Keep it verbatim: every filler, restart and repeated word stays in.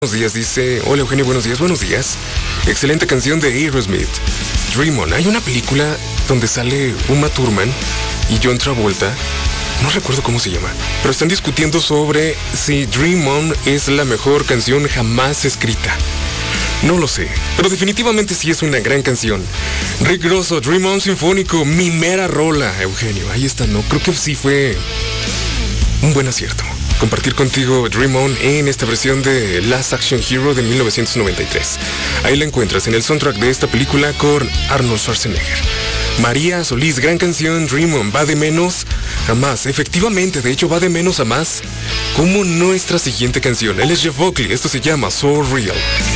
Buenos días, dice, hola Eugenio, buenos días, buenos días. Excelente canción de Aerosmith, Dream On. Hay una película donde sale Uma Thurman y John Travolta, no recuerdo cómo se llama, pero están discutiendo sobre si Dream On es la mejor canción jamás escrita. No lo sé, pero definitivamente sí es una gran canción. Rick Grosso, Dream On Sinfónico, mi mera rola, Eugenio, ahí está, ¿no? Creo que sí fue un buen acierto compartir contigo Dream On en esta versión de Last Action Hero de mil novecientos noventa y tres. Ahí la encuentras en el soundtrack de esta película con Arnold Schwarzenegger. María Solís, gran canción, Dream On, va de menos a más. Efectivamente, de hecho va de menos a más, como nuestra siguiente canción. Él es Jeff Buckley, esto se llama So Real.